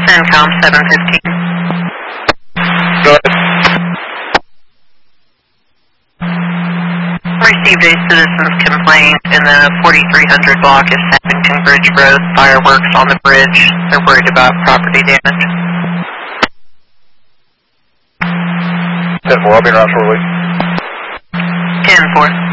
CENTCOM 715. Go ahead. Received a citizen's complaint in the 4300 block of Sappington Bridge Road. Fireworks on the bridge. They're worried about property damage. 10-4, I'll be around shortly. 10-4.